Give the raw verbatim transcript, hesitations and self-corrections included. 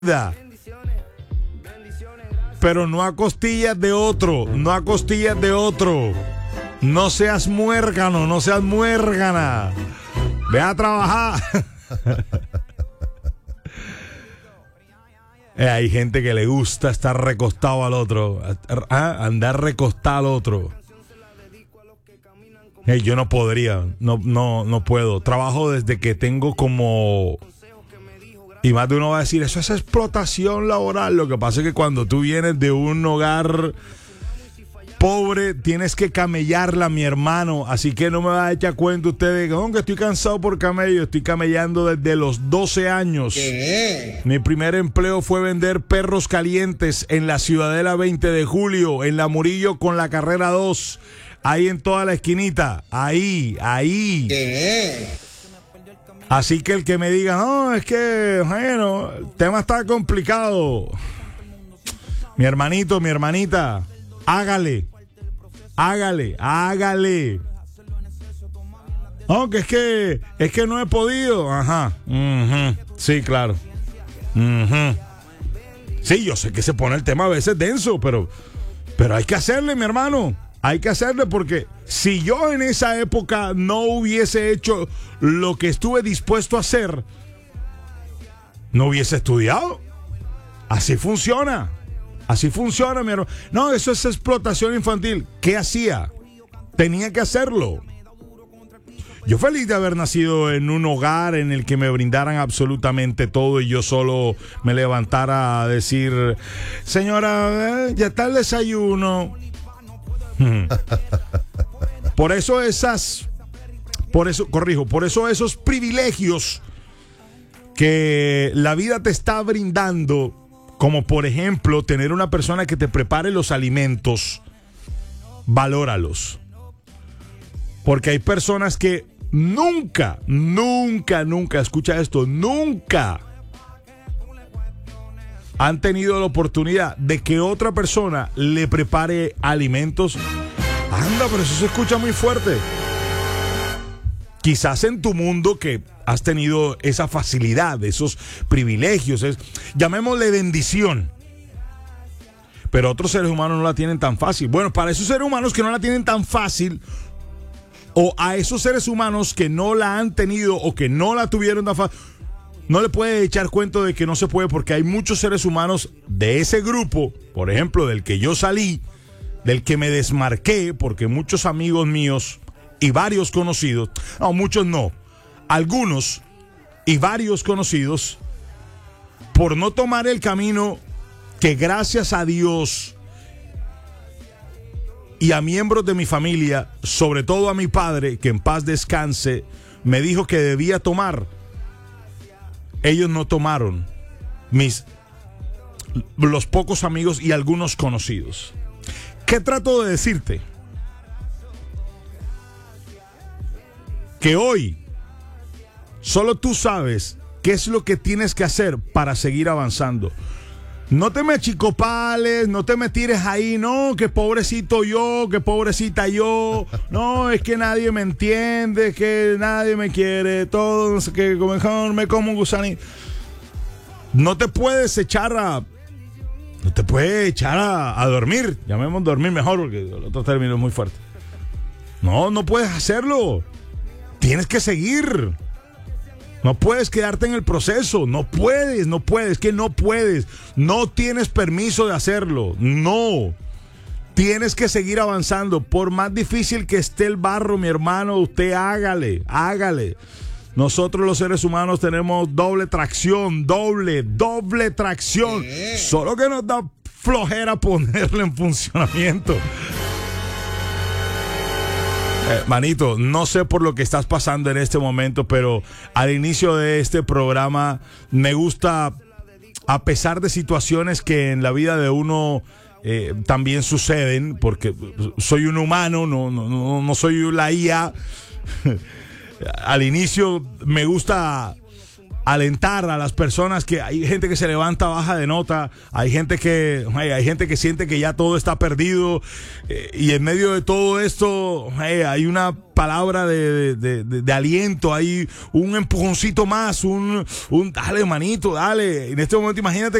Pero no a costillas de otro, no a costillas de otro. No seas muérgano, no seas muérgana. Ve a trabajar. eh, hay gente que le gusta estar recostado al otro, ¿ah? Andar recostado al otro. Eh, yo no podría, no, no, no puedo. Trabajo desde que tengo como... Y más de uno va a decir, eso es explotación laboral. Lo que pasa es que cuando tú vienes de un hogar pobre, tienes que camellarla, mi hermano. Así que no me va a echar cuenta usted de que, oh, que estoy cansado por camello. Estoy camellando desde los doce años. ¿Qué? Mi primer empleo fue vender perros calientes en la Ciudadela veinte de julio, en la Murillo con la carrera dos. Ahí en toda la esquinita. Ahí, ahí. ¿Qué? Así que el que me diga, no, es que, bueno, el tema está complicado. Mi hermanito, mi hermanita, hágale, hágale, hágale. No, que es que, es que no he podido. Ajá, uh-huh. Sí, claro. Uh-huh. Sí, yo sé que se pone el tema a veces denso, pero, pero hay que hacerle, mi hermano. Hay que hacerle porque si yo en esa época no hubiese hecho lo que estuve dispuesto a hacer, no hubiese estudiado. Así funciona. Así funciona, mi hermano. No, eso es explotación infantil. ¿Qué hacía? Tenía que hacerlo. Yo feliz de haber nacido en un hogar en el que me brindaran absolutamente todo y yo solo me levantara a decir, señora, eh, ya está el desayuno. Por eso esas, por eso, corrijo, por eso esos privilegios que la vida te está brindando, como por ejemplo tener una persona que te prepare los alimentos, valóralos. Porque hay personas que nunca, nunca, nunca, escucha esto, nunca han tenido la oportunidad de que otra persona le prepare alimentos. Anda, pero eso se escucha muy fuerte. Quizás en tu mundo que has tenido esa facilidad, esos privilegios, es, llamémosle bendición. Pero otros seres humanos no la tienen tan fácil. Bueno, para esos seres humanos que no la tienen tan fácil, o a esos seres humanos que no la han tenido o que no la tuvieron tan fácil, no le puede echar cuento de que no se puede porque hay muchos seres humanos de ese grupo, por ejemplo, del que yo salí, del que me desmarqué, porque muchos amigos míos y varios conocidos, no, muchos no, algunos y varios conocidos, por no tomar el camino que gracias a Dios y a miembros de mi familia, sobre todo a mi padre, que en paz descanse, me dijo que debía tomar, ellos no tomaron, mis los pocos amigos y algunos conocidos. ¿Qué trato de decirte? Que hoy solo tú sabes qué es lo que tienes que hacer para seguir avanzando. No te me achicopales, no te me tires ahí, no, que pobrecito yo, que pobrecita yo, no, es que nadie me entiende, que nadie me quiere, todo, no sé qué, mejor me como un gusanito. No te puedes echar a, no te puedes echar a, a dormir, llamemos dormir mejor, porque el otro término es muy fuerte. No, no puedes hacerlo, tienes que seguir. No puedes quedarte en el proceso, no puedes, no puedes, que no puedes, no tienes permiso de hacerlo, no, tienes que seguir avanzando, por más difícil que esté el barro, mi hermano, usted hágale, hágale. Nosotros los seres humanos tenemos doble tracción, doble, doble tracción, solo que nos da flojera ponerla en funcionamiento. Eh, manito, no sé por lo que estás pasando en este momento, pero al inicio de este programa me gusta, a pesar de situaciones que en la vida de uno eh, también suceden, porque soy un humano, no, no, no, no soy la I A. Al inicio me gusta alentar a las personas, que hay gente que se levanta baja de nota, hay gente que hey, hay gente que siente que ya todo está perdido, eh, y en medio de todo esto hey, hay una palabra de, de, de, de aliento, hay un empujoncito más, un, un dale manito, dale. En este momento imagínate